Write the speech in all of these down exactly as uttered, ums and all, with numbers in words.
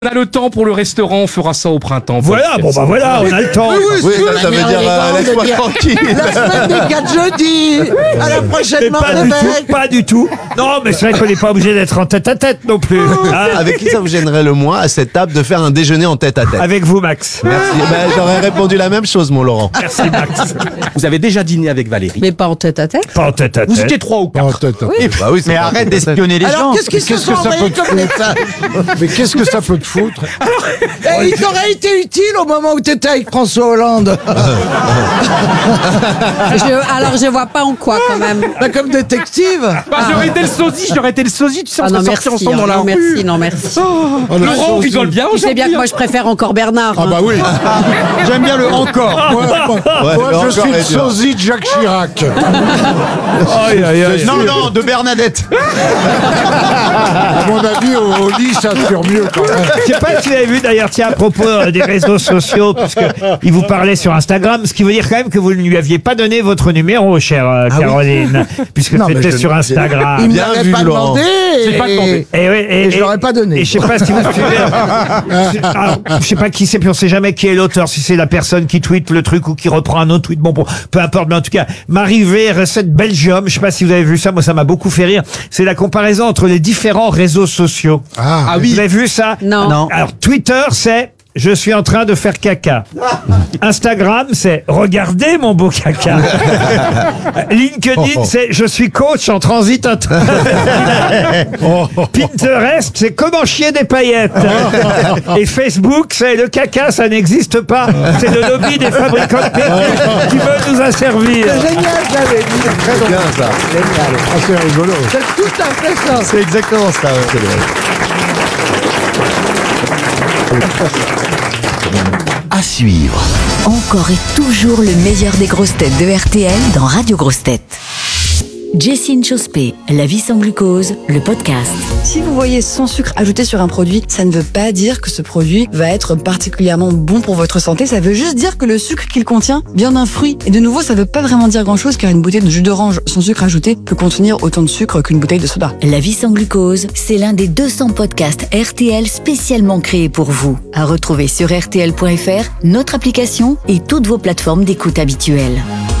On a le temps pour le restaurant, on fera ça au printemps. Voilà, bon bah voilà, on a le temps. Oui, oui, Oui, c'est ça, ça veut dire euh, laisse-moi tranquille. la semaine des quatre jeudis. À la Mais prochaine pas du tout, pas du tout. Non, mais c'est vrai qu'on n'est pas obligé d'être en tête à tête non plus. Hein. Avec qui ça vous gênerait le moins à cette table de faire un déjeuner en tête à tête? Avec vous, Max. Merci. Ben, j'aurais répondu la même chose, mon Laurent. Merci, Max. Vous avez déjà dîné avec Valérie. Mais pas en tête à tête. Pas en tête à Vous tête. étiez trois ou quatre. Oui. Bah oui, c'est Mais pas arrête tête à tête. d'espionner les gens. Alors qu'est-ce qu'ils se sont envoyés comme message? Mais qu'est-ce que ça peut te foutre? Eh, il t'aurait été utile au moment où t'étais avec François Hollande. Je- alors je vois pas en quoi quand même. Bah, comme détective. Bah, j'aurais été le sosie, j'aurais été le sosie, tu sais, on Ah non serait merci, sortis ensemble dans la non rue. merci, non merci. Laurent, on rigole bien Tu sais bien que moi je préfère encore Bernard. Ah hein. bah oui. J'aime bien le encore. Moi, moi, Ouais, moi, le je encore suis le est dur. sosie de Jacques Chirac. Aïe, aïe, aïe. Non, non, de Bernadette. À mon avis, au, au lit, ça assure mieux quand même. Je sais pas si vous avez vu d'ailleurs, tiens, à propos euh, des réseaux sociaux, parce que il vous parlait sur Instagram, ce qui veut dire quand même que vous ne lui aviez pas donné votre numéro, chère euh, Caroline, puisque Non, mais c'était je- sur Il Instagram. me Bien l'avait vu, pas Laurent. demandé. J'ai pas demandé. Et, ouais, et, Et je l'aurais pas donné. Et je sais pas si vous suivez. Alors, je sais pas qui c'est, puis on sait jamais qui est l'auteur, si c'est la personne qui tweet le truc ou qui reprend un autre tweet. Bon, bon, peu importe, mais en tout cas, Marivé, recette Belgium. Je sais pas si vous avez vu ça, moi ça m'a beaucoup fait rire. C'est la comparaison entre les différents réseaux sociaux. Ah, Ah oui. Vous avez vu ça? Non. Non. Alors, Twitter, c'est je suis en train de faire caca. Instagram, c'est regardez mon beau caca. LinkedIn, c'est je suis coach en transit inter- Pinterest, c'est comment chier des paillettes. Et Facebook, c'est le caca, ça n'existe pas. C'est le lobby des fabricants de perruques qui veulent nous asservir. C'est génial, j'avais dit. C'est bien ça. ah, c'est rigolo. C'est tout à fait ça. C'est exactement ça. ouais, c'est vrai. À suivre. Encore et toujours le meilleur des grosses têtes de R T L dans Radio Grosses Têtes. Jessine Chospé, La vie sans glucose, le podcast. Si vous voyez sans sucre ajouté sur un produit, ça ne veut pas dire que ce produit va être particulièrement bon pour votre santé. Ça veut juste dire que le sucre qu'il contient vient d'un fruit. Et de nouveau, ça ne veut pas vraiment dire grand-chose car une bouteille de jus d'orange sans sucre ajouté peut contenir autant de sucre qu'une bouteille de soda. La vie sans glucose, c'est l'un des deux cents podcasts R T L spécialement créés pour vous. À retrouver sur R T L point F R, notre application et toutes vos plateformes d'écoute habituelles.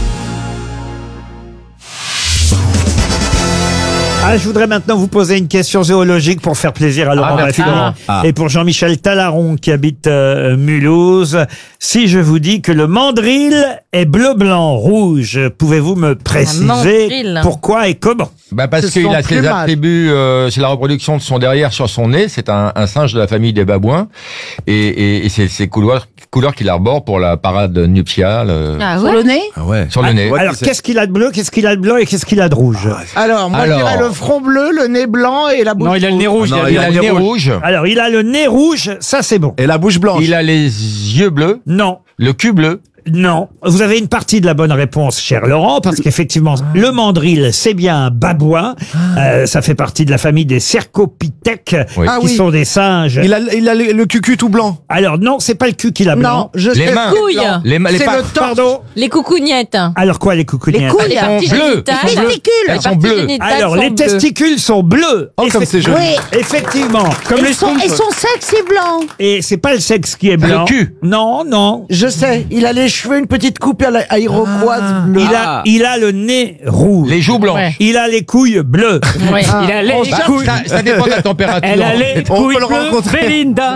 Ah, je voudrais maintenant vous poser une question zoologique pour faire plaisir à Laurent Ah, Baffy merci. Ah. et pour Jean-Michel Talaron qui habite euh, Mulhouse. Si je vous dis que le mandril est bleu, blanc, rouge, pouvez-vous me préciser mandril. pourquoi et comment? Bah parce C'est qu'il son a ses plumage. attributs, euh, c'est la reproduction de son derrière sur son nez. C'est un, un singe de la famille des babouins et, et, et c'est ces couleurs, couleurs qu'il arbore pour la parade nuptiale euh, Ah Sur ouais. le nez. Ah ouais. sur le nez. Alors, c'est- qu'est-ce qu'il a de bleu, qu'est-ce qu'il a de blanc et qu'est-ce qu'il a de rouge? Alors, moi, Alors. je dirais le front bleu, le nez blanc et la bouche. Non, il a le nez rouge. Ah non, Il a le nez rouge, Alors, il a le nez rouge, ça c'est bon. Et la bouche blanche. il a les yeux bleus, Non. le cul bleu. Non, vous avez une partie de la bonne réponse, cher Laurent, parce qu'effectivement, le mandril, c'est bien un babouin. Euh, ça fait partie de la famille des cercopithèques, Oui. Ah qui oui. sont des singes. Il a, il a le, le cucu tout blanc. Alors non, c'est pas le cul qu'il a blanc. Non, je Les sais mains, couilles. les, ma- les C'est pa- le torse. Pardon. Les coucougnettes. Alors quoi, les coucougnettes? Les couilles. Les parties bleues. génitales. Les testicules. Les Elles sont parties bleues. génitales Alors, sont les bleues. testicules sont bleus. Oh, comme Effe- c'est joli. Oui. Effectivement. Comme Et les son, et son sexe est blanc. Et c'est pas le sexe qui est Le blanc. cul. Non, non. Je sais, il a les cheveux, une petite coupe à la- à iroquoise bleue. Il a, il a le nez rouge. les joues blanches. Ouais. Il a les couilles bleues. Ouais. Il a les Bah, ça, ça dépend de la température. Elle a les On couilles peut le bleues, rencontrer. Belinda.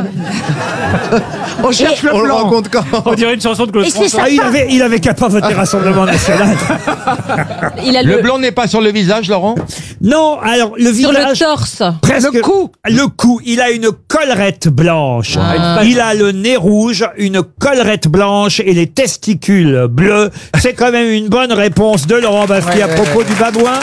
On cherche le On le blanc. rencontre quand? On dirait une chanson de Claude Et c'est François. ça. Ah, il avait, il avait qu'à pas voter Rassemblement National. Il a Le le, blanc n'est pas sur le visage, Laurent? Non, alors le sur le visage. torse. Presque. Le cou. Le cou. Il a une collerette blanche. Ah. Il a le nez rouge, une collerette blanche et les testicules bleus. C'est quand même une bonne réponse de Laurent Baffy à propos du babouin.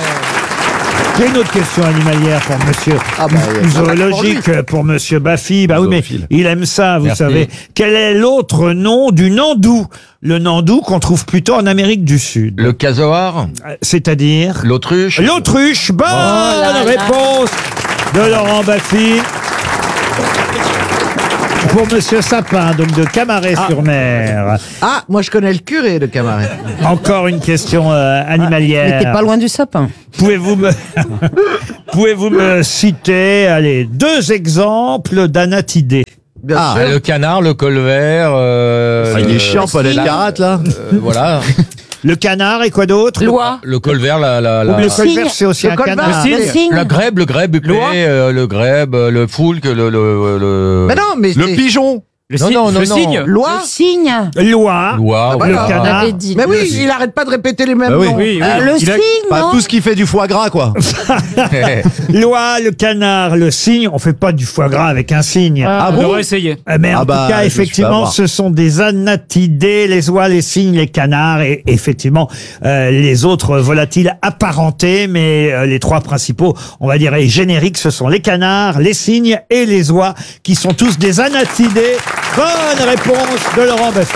J'ai une autre question animalière pour monsieur, Ah bah, ou ça va pour zoologique pour monsieur Baffy. Bah oui, mais Zoophile. il aime ça, vous Merci. savez. Quel est l'autre nom du nandou? Le nandou qu'on trouve plutôt en Amérique du Sud. Le casoar, Euh, C'est-à-dire l'autruche. l'autruche. Bonne là là. réponse de Laurent Baffy. Pour Monsieur Sapin, donc de Camaret-sur-Mer. Ah, moi je connais le curé de Camaret. Encore une question euh, animalière. Mais t'es pas loin du sapin. Pouvez-vous me, pouvez-vous me citer, allez, deux exemples d'anatidés? Bien Ah, sûr. le canard, le colvert. Euh, Ah, il le- est chiant, Paul la- Elkarat, là. euh, Voilà. Le canard et quoi d'autre? Loi. Le colvert, la, la, Ou la, le colvert, c'est aussi Le un colvert, canard. c'est- Le cygne. la grèbe, le grèbe huppé, Loi. euh, le grèbe, euh, le foulque, le, le, le, Mais non, mais Le c'est- pigeon. Le Non, cygne. non, non, le non. cygne. Loi. Le cygne. Loi. Loi, Ah, Le voilà. canard. On avait dit. Mais oui, il arrête pas de répéter les mêmes Bah oui. noms. Oui, oui. Euh, le Il a- cygne, Pas non tout ce qui fait du foie gras, quoi. Loi, le canard, le cygne. On fait pas du foie gras avec un cygne. Ah, bon on devrait essayer. Euh, Mais en Ah bah, tout cas, je me suis fait effectivement, avoir. ce sont des anatidés, les oies, les cygnes, les canards et effectivement euh, les autres volatiles apparentés. Mais euh, les trois principaux, on va dire, et génériques, ce sont les canards, les cygnes et les oies, qui sont tous des anatidés. Bonne réponse de Laurent Baffie.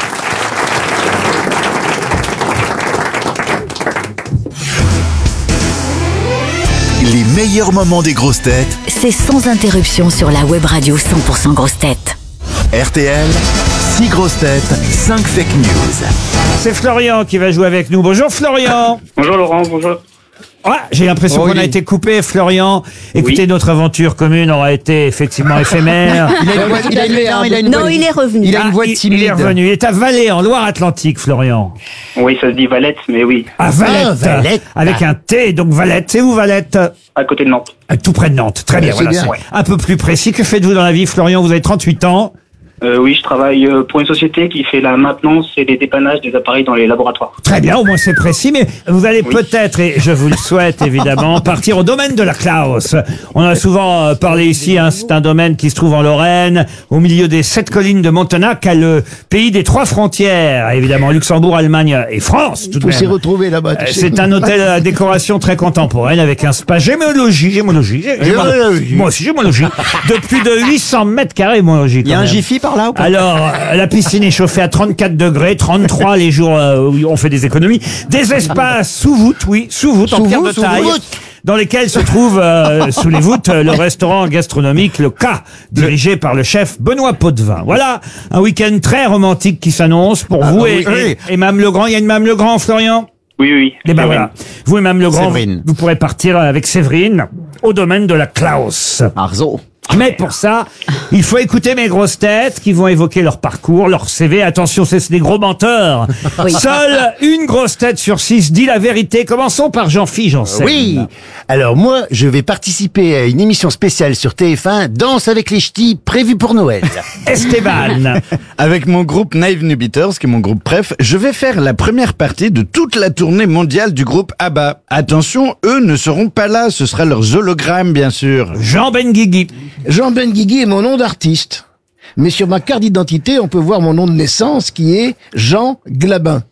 Les meilleurs moments des grosses têtes, C'est sans interruption sur la web radio cent pour cent grosses têtes. R T L, six grosses têtes, cinq fake news. C'est Florian qui va jouer avec nous. Bonjour Florian. Bonjour Laurent, bonjour. Ah, j'ai l'impression Oh, qu'on il a est- été coupé, Florian. Écoutez, Oui. notre aventure commune aura été effectivement éphémère. Il a une voix, il a une, non, il a une Non, voix- il est revenu. Il a une Ah, voix il- timide. Il est revenu. Il est à Valais, en Loire-Atlantique, Florian. Oui, ça se dit Valette, mais oui, À Valette. Ah, Valette. Avec un T, donc Valette. C'est où Valette? à côté de Nantes. Euh, Tout près de Nantes. Très bien, c'est voilà. bien. c'est Un peu plus précis. Que faites-vous dans la vie, Florian? Vous avez trente-huit ans. Euh, oui, je travaille euh, pour une société qui fait la maintenance et les dépannages des appareils dans les laboratoires. Très bien, au moins c'est précis, mais vous allez peut-être, et je vous le souhaite évidemment, partir au domaine de la Klaus. On a souvent euh, parlé ici, hein, c'est un domaine qui se trouve en Lorraine, au milieu des sept collines de Montenac, à le pays des trois frontières, évidemment Luxembourg, Allemagne et France tout de Faut s'y même. retrouver là-bas. Euh, tu sais. C'est un hôtel à décoration très contemporaine avec un spa gémologie, gémologie, gé- Gémologie. moi aussi gémologie, de plus de huit cents mètres carrés, gémologie. Il y a un jiffy par là ou pas? Alors, euh, la piscine est chauffée à trente-quatre degrés, trente-trois les jours euh, où on fait des économies. Des espaces sous voûte, oui, sous voûte, en Sous pierre voûte, de sous taille. voûte. Dans lesquels se trouve, euh, sous les voûtes, euh, le restaurant gastronomique, le K, dirigé par le chef Benoît Potvin. Voilà, un week-end très romantique qui s'annonce pour vous et, oui. et, et Mme Legrand. Il y a une Mme Legrand, Florian? Oui, oui, oui. Eh ben C'est voilà. Vous et Mme Legrand, vous, Séverine. vous pourrez partir avec Séverine au domaine de la Klaus. Arzo. Mais pour ça, il faut écouter mes grosses têtes qui vont évoquer leur parcours, leur C V. Attention, c'est des gros menteurs. Seule une grosse tête sur six dit la vérité. Commençons par Jean-Philippe Janssen. Oui. Alors moi, je vais participer à une émission spéciale sur T F un, Danse avec les ch'tis, prévue pour Noël. Esteban. Avec mon groupe Naive New Beaters, qui est mon groupe préf, je vais faire la première partie de toute la tournée mondiale du groupe ABBA. Attention, eux ne seront pas là, ce sera leurs hologrammes, bien sûr. Jean Benguigui. Jean Benguigui est mon nom d'artiste. Mais sur ma carte d'identité, on peut voir mon nom de naissance qui est Jean Glabin.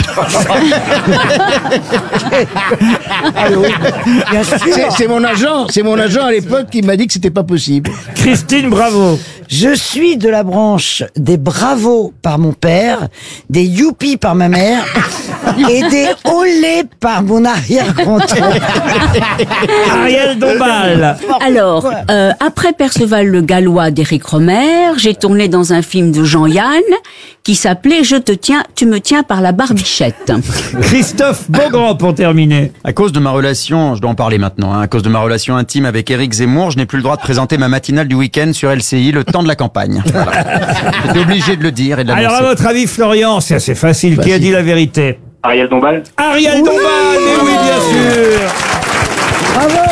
C'est- C'est mon agent, c'est mon agent à l'époque qui m'a dit que c'était pas possible. Christine Bravo. Je suis de la branche des Bravo par mon père, des Youpi par ma mère et des Olé par mon arrière-grand-oncle. Ariel Dombal. Alors, euh, après Perceval le Gallois d'Éric Romer, j'ai tourné dans un film de Jean-Yann qui s'appelait Je te tiens, tu me tiens par la barbichette. Christophe Beaugrand pour terminer. À cause de ma relation, je dois en parler maintenant, hein, à cause de ma relation intime avec Éric Zemmour, je n'ai plus le droit de présenter ma matinale du week-end sur L C I, le temps de la campagne. Voilà. J'étais obligé de le dire et de l'annoncer. Alors, à votre avis, Florian, c'est assez facile. Qui a dit la vérité? Ariel Dombal. Ariel Dombal, mais oui, bien sûr. Bravo.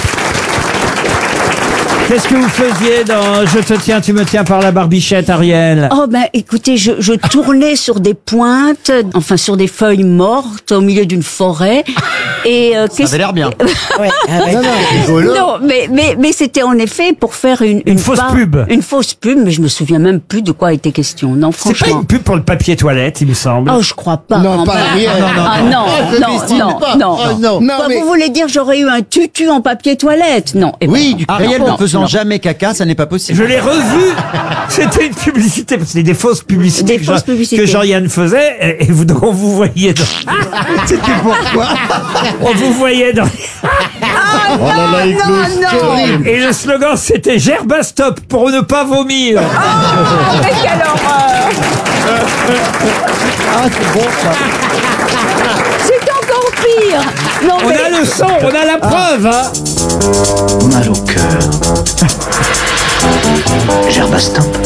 Qu'est-ce que vous faisiez dans Je te tiens, tu me tiens par la barbichette, Ariel? Oh ben écoutez, je, je tournais sur des pointes, enfin sur des feuilles mortes au milieu d'une forêt. Et euh, Ça avait l'air bien. Ouais, avec- Non, mais mais mais c'était en effet pour faire une Une fausse part- pub. Une fausse pub, mais je me souviens même plus de quoi était question. Non, C'est pas franchement. une pub pour le papier toilette, il me semble. Oh, je crois pas. Non, pas Enfin, Ariel. Ah, non, Oh, non, Christine, non, pas. non, Oh, non. Non, Quoi, mais- vous voulez dire j'aurais eu un tutu en papier toilette? Non. Eh ben, Oui, du Ariel bon, ne faisant sent jamais caca, ça n'est pas possible. Je l'ai revu. C'était une publicité, c'était des fausses publicités, Des que, fausses Jean- publicités. que Jean-Yann faisait, et, et vous, donc, on vous voyait dans... C'était pourquoi On vous voyait dans... Ah non, non, non. Et le slogan, c'était Gerbastop pour ne pas vomir. Ah, mais quelle horreur! Ah, c'est bon ça. C'est encore pire. Non, On mais... a le son, on a la preuve. Hein. Mal au cœur. Gerbastop.